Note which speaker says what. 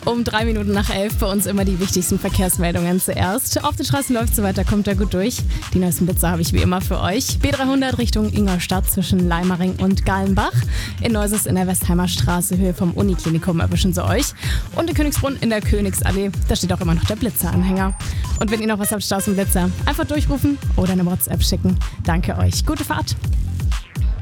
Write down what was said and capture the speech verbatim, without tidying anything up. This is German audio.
Speaker 1: Um drei Minuten nach elf bei uns immer die wichtigsten Verkehrsmeldungen zuerst. Auf den Straßen läuft so weiter, kommt da gut durch. Die neuesten Blitzer habe ich wie immer für euch. B dreihundert Richtung Ingolstadt zwischen Leimaring und Gallenbach. In Neuses in der Westheimer Straße, Höhe vom Uniklinikum, erwischen sie euch. Und in Königsbrunn in der Königsallee, da steht auch immer noch der Blitzeranhänger. Und wenn ihr noch was habt, Staus und Blitzer, einfach durchrufen oder eine WhatsApp schicken. Danke euch. Gute Fahrt.